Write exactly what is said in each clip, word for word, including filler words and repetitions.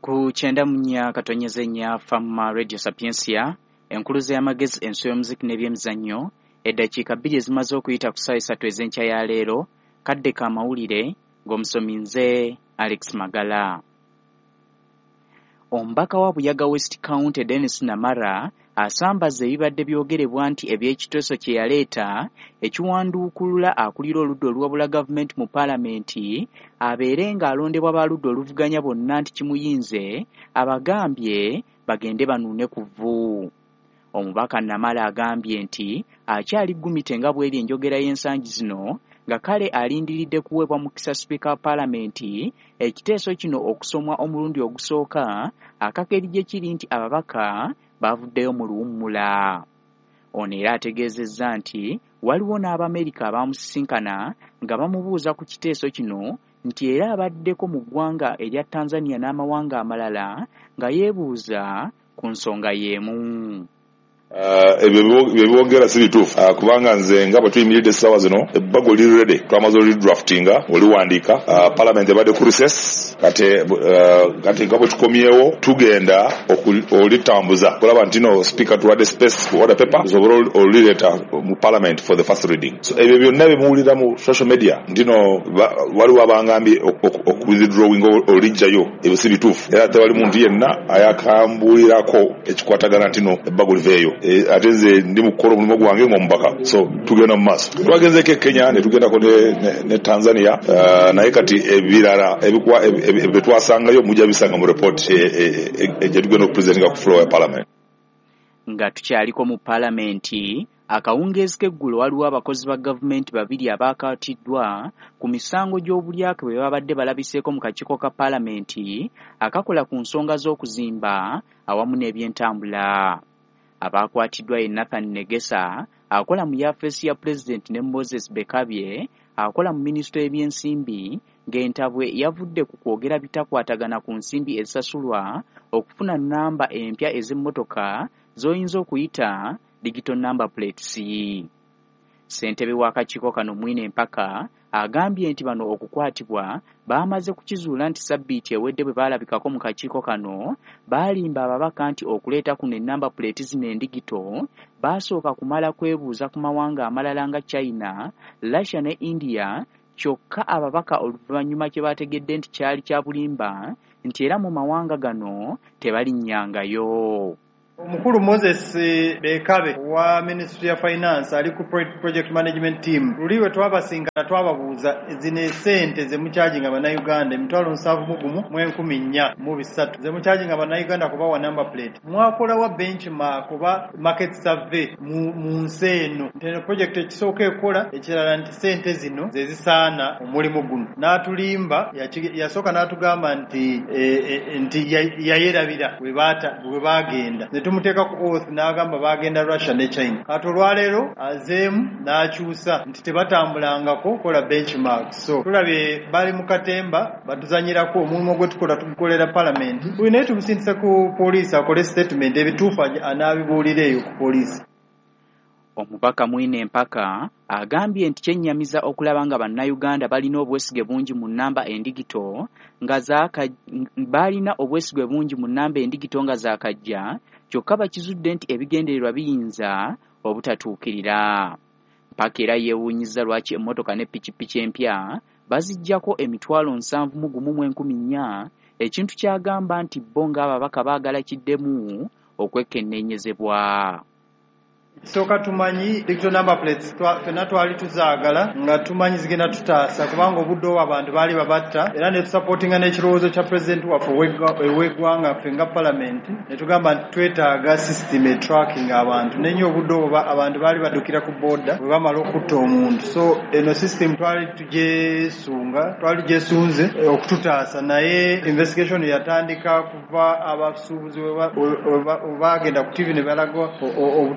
Ku chenda munya katonyeze nya fama Radio Sapiensia enkuluze y'amagezi enso y'omuziki n'ebyemizannyo eddakiika bbiri ezimaze okuyita ku ssaawa essatu ez'enkya ya leero kadde ka mawulire ng'omusomi nze Alex Magala. Omubaka wa Buyaga West County Dennis Namara asambaza ebibadde byogerebwa nti eby'ekiteeso kye yaleeta ekiwanduukulula akulira oludda oluwabula gavumenti mu paalamenti abeere ng'alondebwa baludda oluvuganya bonna nti kimuyinze abagambye bagende banuune ku vvu. Omubaka Namara agambye nti akyali ggumite nga bw'eri enjogera y'ensangi zino nga kale alindiridde kuweebwa mukisa sipiika wa paalamenti ekiteeso kino okusomwa omulundi ogusooka akakeri gye kiri nti ababaka bavuddeyo mu luwummula. Ono era ategeezezza nti waliwo n'Abamerika abaamusisinkana nga bamubuuza ku kiteeso kino nti era abaddeko mu ggwanga erya Tanzania n'amawanga amalala nga yeebuuza ku nsonga y'emu. ebyo byongera si bituufu kubanga nze nga bwe tuyimiridde essaawa zino ebbago liri ready twamaze olidraftinga oliwandiika paalamenti ebadde ku recess kati kati nga bwe tukomyewo tugenda olitambuza kulaba nti no speaker tuwadde space ku order paper tusobole olireeta mu paalamenti for the first reading. So ebyo byonna bimuwulira mu social media ndino waliwo abangambye okuwithdrawing olijjayo ebyo si bituufu era tewali muntu yenna ayakambuulirako ekikwatagana nti no ebbago liveeyo. Ate nze ndi mu kukola omulimu gwange ng'omubaka so tugenda mu maaso. Twagenzeeko e Kenya ne tugendako ne Tanzania naye kati ebirala ebyo twasangayo mujja bisanga mu report gye tugenda okupresentinga ku floor ya parliament. Nga tukyaliko mu paalamenti akawungeezi k'eggulo waliwo abakozi ba gavumenti babiri abaakatiddwa ku misango gy'obulyake bwe babadde balabiseeko mu kakiiko ka paalamenti akakola ku nsonga z'okuzimba awamu n'ebyentambula. Abakwatiddwa ye Nathan Negesa akola mu yafeesi ya President ne Moses Bekabye akola mu minisitule y'ebyensimbi ng'entabwe yavudde ku kwogera bitakwatagana ku nsimbi ezisasulwa okufuna nnamba empya ez'emmotoka z'oyinza okuyita digital number plates. Ssentebe w'akakiiko kano Mwine Mpaka agambye nti bano okukwatibwa baamaze kukizuula nti sabbiiti ewedde bwe baalabikako mu kakiiko kano baalimba ababaka nti okuleeta kuno ennamba puleeti zino endigito baasooka kumala kwebuuza ku mawanga amalala nga China, Russia ne India kyokka ababaka oluvannyuma kye baategedde nti kyali kya bulimba nti era mu mawanga gano tebalinnyangayo. Omukulu Moses Bekabe wa Ministry ya Finance ali ku project management team luliwe twabasingana twababuuza zine sente ze mucharging abannayuganda emitwalo nsanvu mu gumu mu enkumi nnya mu bisatu ze mucharging abannayuganda kuba wa number plate mwakola wa benchmark oba market survey mu, mu nseno nteno project ekisooka ekola ekirala nti sente zino ze zisaana omulimu guno n'atulimba yasooka n'atugamba nti e, e, nti yayerabira we baata we bagenda tumuteeka ku oath n'agamba bagenda Russia ne China. Kati olwaleero azeemu n'akyusa nti tebatambulangako kola benchmark. So tulabye bali mu katemba batuzanyirako omulimu gwe tukola tugukolera paalamenti. Tulina tumusindise ku poliisi akole statement ebituufu anaabibuulireeyo ku poliisi. Omubaka Mwine Mpaka agambye nti kyennyamiza okulaba nga bannayuganda balina obwesige bungi mu nnamba endigito nga zaaka balina obwesige bungi mu nnamba endigito nga zaakajja kyokka bakizudde nti ebigendererwa biyinza obutatuukirira. Mpaka era yeewuunyiza lwaki emmotoka ne pikipiki empya baziggyako emitwalo nsanvu mu gumu mu enkumi nnya ekintu kyagamba nti bo ng'ababaka baagala kiddemu okwekkennenyezebwa. Soka tumanyi digital number plates fena twali tuzaagala nga tumanyi zigenda tutaasa kubanga obudde abantu baali babatta era ne supportinga n'ekirowoozo kya president waffe ow'eggwanga ffe nga paalamenti ne tugamba nti twetaaga system e tracking abantu nenye obudde obwo abantu baali baddukira ku booda bwe bamala okutta omuntu. So eno system twali tugyesunga twali tugyesunze okututaasa naye investigation yatandika kuva abasuubuzi we bagenda ku T V ne balagwa obutamaliri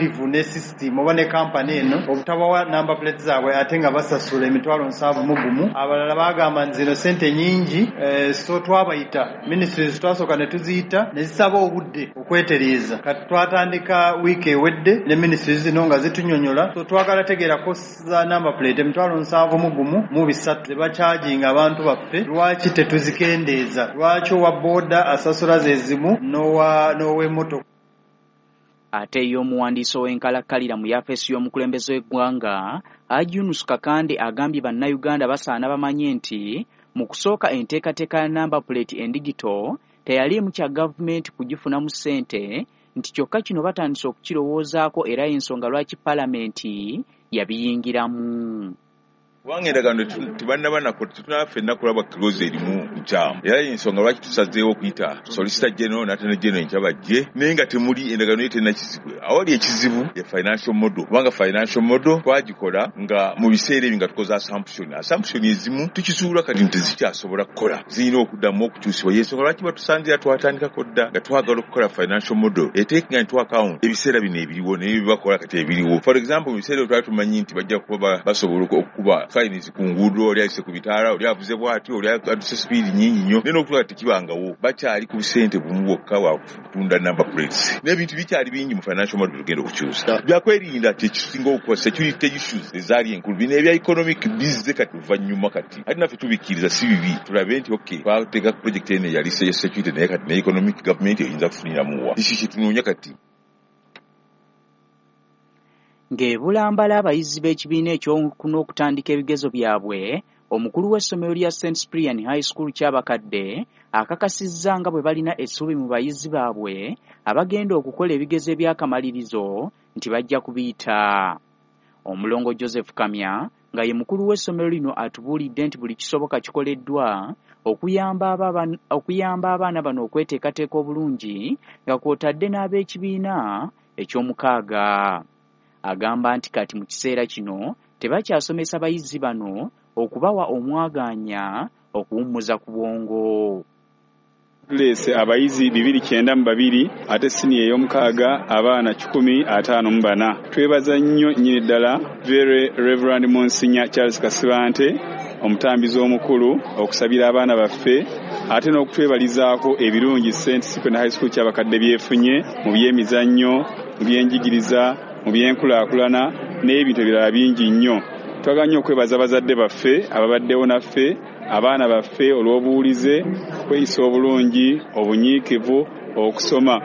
balieve ne system oba ne company eno obutabawa number plate zaabwe ate nga basasula emitwalo nsanvu mu gumu. Abalala bagamba nti zino sente nyingi, eh, so twabayita ministries twasooka ne tuziyita ne zisaba obudde okwetereeza. Kati twatandika wiiki ewedde ne ministries zino nga zitunyonyola, so twagala tegeerako za number plate emitwalo nsanvu mu gumu mu bisatu ze bakyaginga abantu baffe. Lwaki tetuzikendeeza? Lwaki owa booda asasula ze zimu n'owa n'ow'emmotoka? Ate y'omuwandiisi ow'enkalakkalira mu yafeesi y'omukulembeze w'eggwanga Yunus Kakande agambye bannayuganda basaana bamanye nti mu kusooka enteekateeka ya namba plate endigito teyaliimu kya gavumenti kugifunamu ssente, nti kyokka kino batandise okukirowoozaako era ensonga lwaki paalamenti yabiyingiramu. Wange ndagano tibannabana ko tunafenna kulaba close erimu nchamu era ensonga lwaki tusazeewo okuyita solicitor general n'atene general ekyabajje naye nga temuli endagano yete na kizibu. Awali ekizibu ya financial model, wanga financial model twagikola nga mu biseera ebyo nga tukoza assumption assumption ezimu tukizuula kati ntezikyasobola kukola, zirina okuddamu okukyusibwa. Yensonga lwaki batusanzira twatandika kodda nga twagala okukola financial model eteeka into account ebiseera bino ebiriwo naye bibakola kati ebiriwo. For example mu biseera twali tumanyi nti bajja kuba basobola okuba finance ku nguudo oli ayise ku bitaala oli avuze bwati oli aduse speed nyingi nnyo neno okutuka tekibangawo bakyali ku bisente bumu bwokka wa kutunda number plates n'ebintu bikyali bingi mu financial model tugenda okukyusa. Byakwerinda tekisinga okuba security issues ezaali enkulu bino ebya economic bizze kati luvannyuma kati ate naffe tubikkiriza si bibi tulabe nti okay twateeka project eno yali security naye kati ne economic government eyinza kufuniramuwa kiki kitunoonya kati. Ng'ebulambala abayizi b'ekibiina ekyokuna okutandika ebigezo byabwe, omukulu w'essomero lya Saint Cyprian High School ky'abakadde akakasizza nga bwe balina essuubi mu bayizi baabwe abagenda okukola ebigezo eby'akamalirizo nti bajja kubiyita. Omulongo Joseph Kamya nga ye mukulu w'essomero lino atubuulidde nti buli kisoboka kikoleddwa okuyamba abaana bano okweteekateeka obulungi nga kw'otadde n'ab'ekibiina eky'omukaaga. Agamba nti kati mu kiseera kino tebakyasomesa bayizi bano okubawa omwagaanya okuwummuza ku bwongo. Tulese abayizi bibiri kyenda mu babiri ate siniya ey'omukaaga abaana kikumi ataano mu bana. Twebaza nnyo nnyini ddala Very Reverend Monsignor Charles Kasibante omutambizi omukulu okusabira abaana baffe ate n'okutwebalizaako ebirungi Saint Cyprian High School ky'abakadde byefunye mu by'emizannyo, mu by'enjigiriza, mu byenkulaakulana n'ebintu ebirala bingi nnyo. Twagala nnyo okwebaza bazadde baffe ababaddewo naffe, abaana baffe olw'obuwulize, kweyisa obulungi, obunyiikivu, okusoma.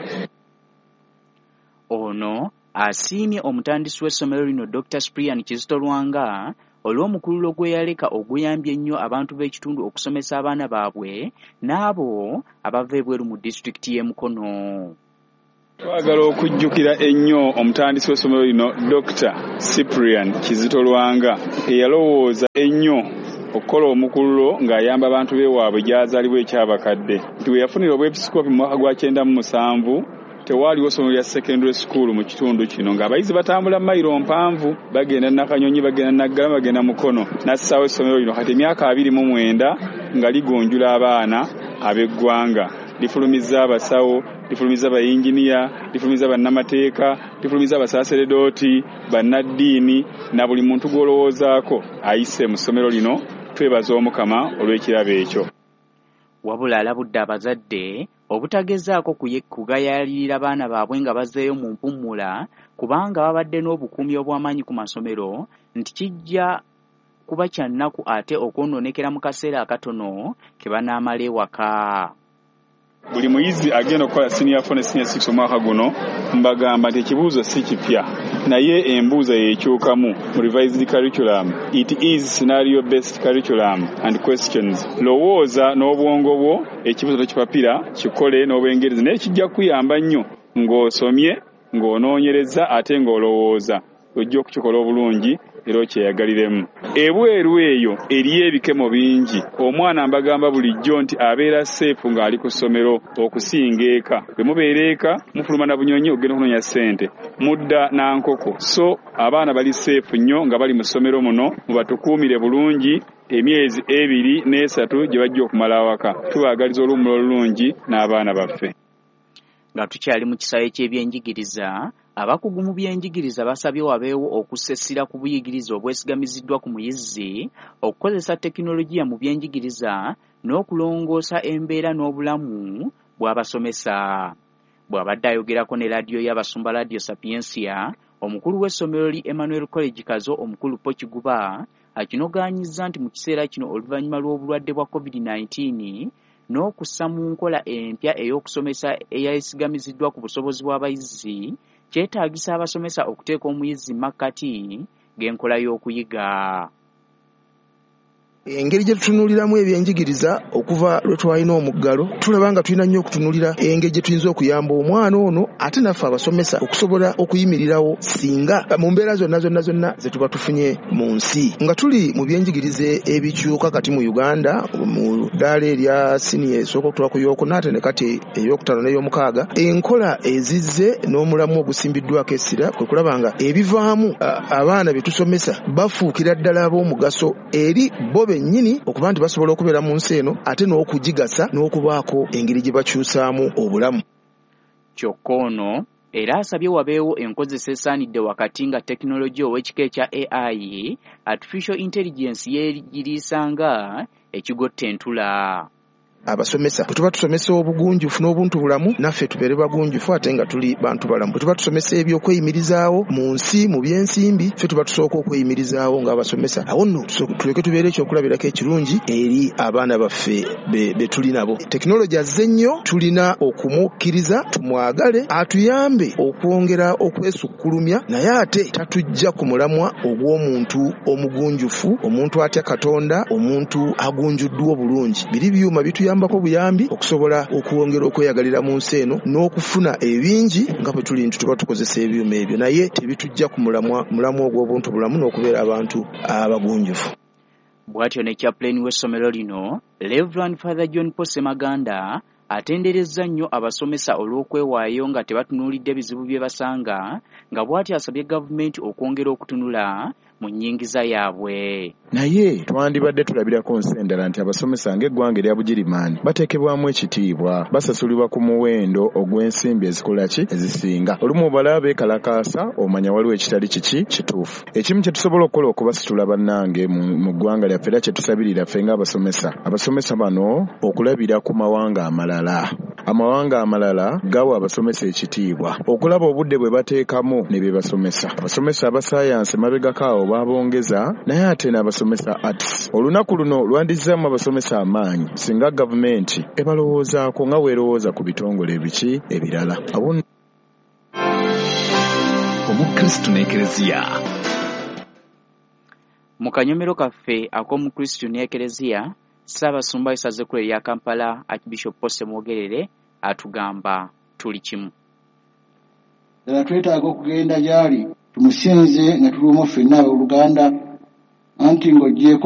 Ono asiimye omutandisi w'essomero lino Doctor Cyprian Kizito Lwanga olw'omukululo gwe yaleka oguyambye ennyo abantu b'ekitundu okusomesa abaana baabwe n'abo abava ebweru mu disitulikiti y'e Mukono. Twagala okujjukira ennyo omutandisi w'essomero lino Doctor Cyprian Kizito Lwanga eyalowooza ennyo okukola omukululo ng'ayamba abantu b'ewaabwe gy'azaalibwa ekyabakadde. Nti we yafunira obwepisikoopi mu mwaka gwa kyenda mu musanvu tewaaliwo essomero lya secondary school mu kitundu kino ng'abayizi batambula mayiro mpanvu bagenda Nakanyonyi bagenda Naggalama bagenda Mukono n'assaawo essomero lino kati emyaka abiri mu mwenda nga ligonjula abaana ab'eggwanga. Lifulumiza abasawo, lifulumiza abayinginiya, lifulumiza bannamateeka, lifulumiza abasaaseredooti, bannaddiini na buli muntu gw'olowoozaako ayise mu ssomero lino. Twebaza Omukama olw'ekirabo ekyo. Wabula alabudde abazadde obutagezaako kugayaalirira abaana baabwe nga bazzeeyo mu mpummula kubanga babadde n'obukuumi obw'amaanyi ku masomero nti kijja kuba kya nnaku ate okwonoonekera mu kaseera akatono ke banaamala ewaka. Buli muyizi agenda okukola senior four ne senior six omwaka guno mbagamba nti ekibuuzo si kipya naye embuuza yeekyukamu mu revised curriculum. It is scenario based curriculum and questions. Lowooza n'obwongo bwo ekibuuzo tokipapira kikole n'obwengereza naye kijja kuyamba nnyo ng'osomye ng'onoonyereza ate ng'olowooza ojja okukikola obulungi era okyeyagaliremu. Ebweru eyo eriyo ebikemo bingi. Omwana mbagamba bulijjo nti abeera seefu ng'ali ku ssomero okusinga eka. Bwe mubeera eka mufuluma na bunyonyi ogenda okunoonya ssente mudda na nkoko. So abaana bali seefu nnyo nga bali mu ssomero muno mubatukuumire bulungi emyezi ebiri n'esatu gye bajja okumala awaka. Tubaagaliza oluwummula olulungi n'abaana baffe. Nga tukyali mu kisaawe ky'ebyenjigiriza Abakugu mu byenjigiriza basabye wabeewo okussessira ku buyigiriza obwesigamiziddwa ku muyizi, okukozesa tekinologiya mu byenjigiriza n'okulongoosa embeera n'obulamu bw'abasomesa. Bw'abadde ayogerako ne laadiyo y'Abasumba Radio Sapiensia, omukulu w'essomero li Emmanuel College Kazo omukulu Pokiguba akinogaanyizza nti mu kiseera kino oluvannyuma lw'obulwadde bwa covid nineteen n'okussa mu nkola empya ey'okusomesa eyayisigamiziddwa ku busobozi bw'abayizi, kyetaagisa abasomesa okuteeka omuyizi makkati g'enkola y'okuyiga. Engeri gye tutunuuliramu ebyenjigiriza okuva lwe twalina omuggalo, tulaba nga tulina nnyo okutunuulira engeri gye tuyinza okuyamba omwana ono ate naffe abasomesa okusobola okuyimirirawo singa mu mbeera zonna zonna zonna ze tuba tufunye mu nsi. Nga tuli mu byenjigiriza ebikyuka kati mu Uganda mu ddaala erya siniya esooka okutwala ku yookuna ate ne kati ey'okutaano n'ey'omukaaga, enkola ezizze n'omulamu ogusimbiddwako essira kwe kulaba nga ebivaamu abaana be tusomesa bafuukira ddala ab'omugaso eri bo bennyini okuba nti basobola okubeera mu nsi eno ate n'okugigasa n'okubaako engeri gye bakyusaamu obulamu. Kyokka ono era asabye wabeewo enkozesa esaanidde wakati nga tekinologiya ow'ekika ekya A I, Artificial Intelligence, yeeriisanga ekigotta entula. Abasomesa bwe tuba tusomesa obugunjufu n'obuntu bulamu, naffe tubeere bagunjufu ate nga tuli bantu balamu. Bwe tuba tusomesa eby'okweyimirizaawo mu nsi mu byensimbi, ffe tuba tusooka okweyimirizaawo ng'abasomesa. Awo nno tuleke tubeere ekyokulabirako ekirungi eri abaana baffe be tuli nabo. Tekinologiya azze nnyo, tulina okumukkiriza tumwagale atuyambe okwongera okwesukkulumya, naye ate tatujja ku mulamwa ogw'omuntu omugunjufu, omuntu atya Katonda, omuntu agunjuddwa obulungi. Biri byuma bitu ambako buyambi okusobola okuwongera okweyagalira mu nsi eno n'okufuna ebingi nga bwe tuli nti tuba tukozesa ebyuma ebyo, naye tebitujja ku mulamwa mulamu ogw'obuntu bulamu n'okubeera abantu abagunjufu. Bw'atyo ne chaplain w'essomero lino Reverend Father John Pose Maganda atenderezza nnyo abasomesa olw'okwewaayo nga tebatunuulidde bizibu bye basanga, nga bw'atyo asabye gavumenti okwongera okutunula mu nnyingiza yaabwe. Naye twandibadde tulabirako nsi endala nti abasomesa ng'eggwanga erya Bugirimaani bateekebwamu ekitiibwa, basasulibwa ku muwendo ogw'ensimbi ezikola ki ezisinga. Olumu obalaba beekalakaasa omanya waliwo ekitali kiki kituufu. Ekimu kye tusobola okukola okubasitula bannange mu ggwanga lyaffe era kye tusabirira ffe ng'abasomesa, abasomesa bano okulabira ku mawanga amalala. Amawanga amalala gawa abasomesa ekitiibwa okulaba obudde bwe bateekamu ne bye basomesa. Abasomesa abasayansi mabegakaawo babongeza, naye ate n'abasomesa arts. Olunaku luno lwandizzaamu abasomesa amaanyi singa gavumenti ebalowoozaako nga weerowooza ku bitongole ebiki ebirala. Omukristu n'Ekereziya. Mu kanyomero kaffe ak'Omukristu n'Ekereziya, Ssaabasumba Esazekkulu erya Kampala Archbishop Pose Mwogerere atugamba tuli kimu. Ddala twetaaga okugenda gy'ali tumusinze nga tuli omwo ffenna ab'oluganda anti ng'oggyeeko